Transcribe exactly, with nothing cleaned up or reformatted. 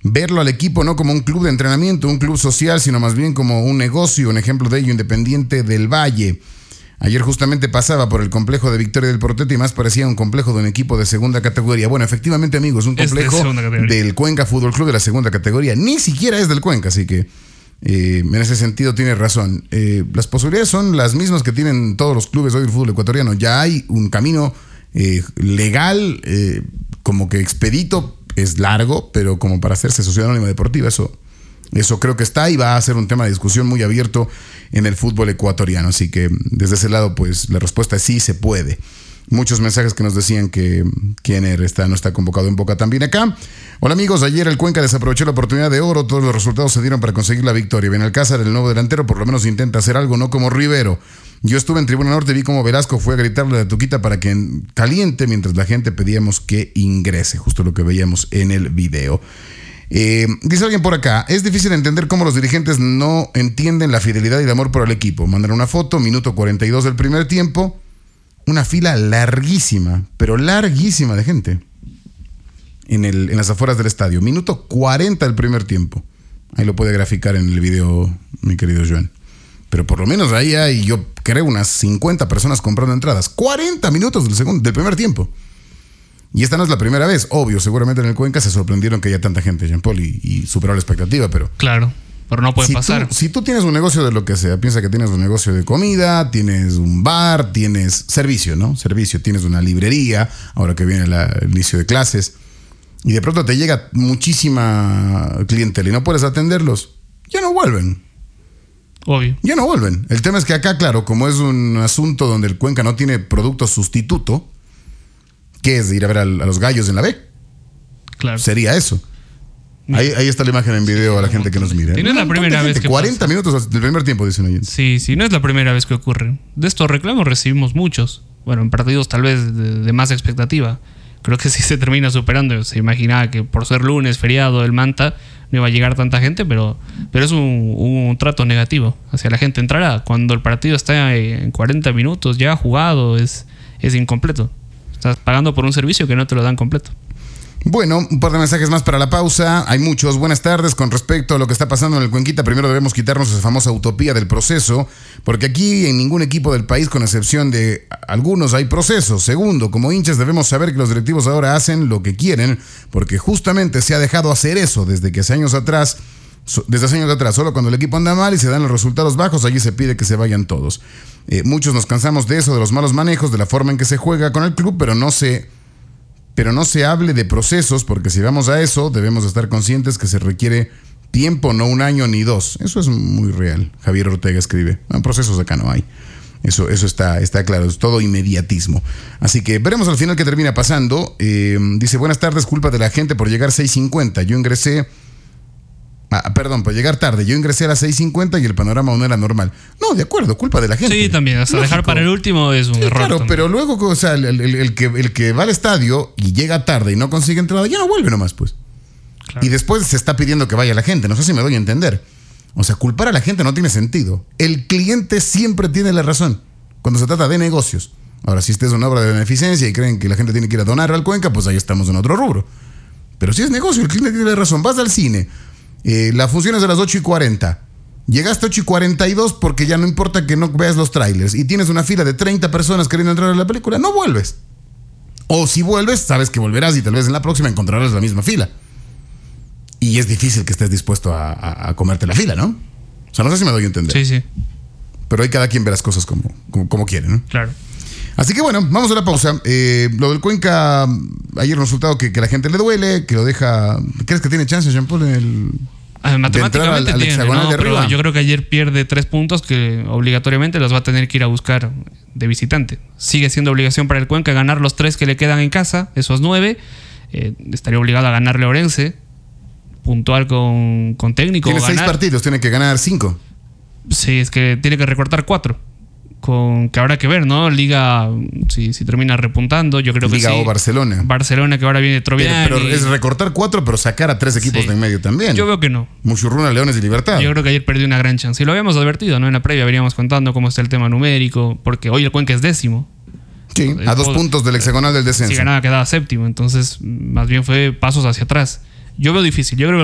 verlo al equipo no como un club de entrenamiento, un club social, sino más bien como un negocio. Un ejemplo de ello, Independiente del Valle. Ayer justamente pasaba por el complejo de Victoria del Portete y más parecía un complejo de un equipo de segunda categoría. Bueno, efectivamente, amigos, un complejo es de del Cuenca Fútbol Club de la segunda categoría. Ni siquiera es del Cuenca, así que eh, en ese sentido tiene razón. Eh, las posibilidades son las mismas que tienen todos los clubes hoy del fútbol ecuatoriano. Ya hay un camino eh, legal, eh, como que expedito, es largo, pero como para hacerse sociedad anónima deportiva, eso... Eso creo que está y va a ser un tema de discusión muy abierto en el fútbol ecuatoriano. Así que desde ese lado, pues la respuesta es sí, se puede. Muchos mensajes que nos decían que Kiener está, no está convocado en Boca también acá. Hola amigos, ayer el Cuenca desaprovechó la oportunidad de oro. Todos los resultados se dieron para conseguir la victoria. Benalcázar, el nuevo delantero, por lo menos intenta hacer algo, no como Rivero. Yo estuve en Tribuna Norte y vi cómo Velasco fue a gritarle a Tuquita para que caliente mientras la gente pedíamos que ingrese. Justo lo que veíamos en el video. Eh, dice alguien por acá, es difícil entender cómo los dirigentes no entienden la fidelidad y el amor por el equipo. Mandan una foto, minuto cuarenta y dos del primer tiempo, una fila larguísima, pero larguísima de gente en, el, en las afueras del estadio. Minuto cuarenta del primer tiempo. Ahí lo puede graficar en el video, mi querido Joan. Pero por lo menos ahí hay, yo creo, unas cincuenta personas comprando entradas. cuarenta minutos del, segundo, del primer tiempo. Y esta no es la primera vez, obvio, seguramente en el Cuenca se sorprendieron que haya tanta gente, Jean Paul, y, y superó la expectativa, pero... Claro, pero no puede si pasar. Tú, si tú tienes un negocio de lo que sea, piensa que tienes un negocio de comida, tienes un bar, tienes servicio, ¿no? Servicio, tienes una librería, ahora que viene la, el inicio de clases, y de pronto te llega muchísima clientela y no puedes atenderlos, ya no vuelven. Obvio. Ya no vuelven. El tema es que acá, claro, como es un asunto donde el Cuenca no tiene producto sustituto, ¿qué es? ¿Ir a ver a, a los gallos en la B? Claro. Sería eso. Ahí, ahí está la imagen en video a la gente que nos mira. Y no es la primera vez que cuarenta pasa. minutos del primer tiempo, dicen ellos. Sí, sí, no es la primera vez que ocurre. De estos reclamos recibimos muchos. Bueno, en partidos tal vez de, de más expectativa. Creo que sí se termina superando. Se imaginaba que por ser lunes, feriado, el Manta, no iba a llegar tanta gente, pero, pero es un, un trato negativo hacia la gente. Entrará cuando el partido está en cuarenta minutos, ya jugado, es, es incompleto. Estás pagando por un servicio que no te lo dan completo. Bueno, un par de mensajes más para la pausa. Hay muchos. Buenas tardes. Con respecto a lo que está pasando en el Cuenquita, primero debemos quitarnos esa famosa utopía del proceso, porque aquí en ningún equipo del país, con excepción de algunos, hay procesos. Segundo, como hinchas debemos saber que los directivos ahora hacen lo que quieren, porque justamente se ha dejado hacer eso desde que hace años atrás, desde hace años atrás, solo cuando el equipo anda mal y se dan los resultados bajos, allí se pide que se vayan todos. Eh, muchos nos cansamos de eso, de los malos manejos, de la forma en que se juega con el club, pero no se, pero no se hable de procesos, porque si vamos a eso, debemos estar conscientes que se requiere tiempo, no un año ni dos. Eso es muy real. Javier Ortega escribe. No, procesos acá no hay. Eso, eso está, está claro, es todo inmediatismo. Así que veremos al final qué termina pasando. Eh, dice, buenas tardes, culpa de la gente por llegar seis cincuenta. Yo ingresé... Ah, perdón, por llegar tarde. Yo ingresé a las seis cincuenta y el panorama no era normal. No, de acuerdo, culpa de la gente. Sí, también. Hasta Lógico. Dejar para el último es un sí, error. Claro, también. Pero luego, o sea, el, el, el, que, el que va al estadio y llega tarde y no consigue entrada, ya no vuelve nomás, pues. Claro. Y después se está pidiendo que vaya la gente. No sé si me doy a entender. O sea, culpar a la gente no tiene sentido. El cliente siempre tiene la razón cuando se trata de negocios. Ahora, si esta es una obra de beneficencia y creen que la gente tiene que ir a donar al Cuenca, pues ahí estamos en otro rubro. Pero si es negocio, el cliente tiene la razón. Vas al cine. Eh, la función es a las ocho y cuarenta. Llegaste a ocho y cuarenta y dos porque ya no importa que no veas los trailers y tienes una fila de treinta personas queriendo entrar a la película, no vuelves. O si vuelves, sabes que volverás y tal vez en la próxima encontrarás la misma fila. Y es difícil que estés dispuesto a, a, a comerte la fila, ¿no? O sea, no sé si me doy a entender. Sí, sí. Pero ahí cada quien ve las cosas como, como, como quiere, ¿no? Claro. Así que bueno, vamos a la pausa. Eh, lo del Cuenca, ayer un resultado que, que a la gente le duele, que lo deja... ¿Crees que tiene chance, Jean Paul, en el... Ah, matemáticamente al, al tiene, hexagonal ¿no? de arriba? Pero yo creo que ayer pierde tres puntos que obligatoriamente los va a tener que ir a buscar de visitante. Sigue siendo obligación para el Cuenca ganar los tres que le quedan en casa, esos nueve. Eh, estaría obligado a ganarle a Orense, puntual con, con técnico. Tiene ganar. seis partidos, tiene que ganar cinco. Sí, es que tiene que recortar cuatro. Con, que habrá que ver, ¿no? Liga, si, si termina repuntando, yo creo Liga que sí. o Barcelona. Barcelona, que ahora viene Troviani. Pero, pero es recortar cuatro, pero sacar a tres equipos Sí. de en medio también. Yo veo que no. Muchurruna, Leones y Libertad. Yo creo que ayer perdió una gran chance. Y lo habíamos advertido, ¿no? En la previa veníamos contando cómo está el tema numérico, porque hoy el Cuenca es décimo. Sí, a dos puntos del hexagonal del descenso. Si ganaba quedaba séptimo, entonces más bien fue pasos hacia atrás. Yo veo difícil. Yo creo que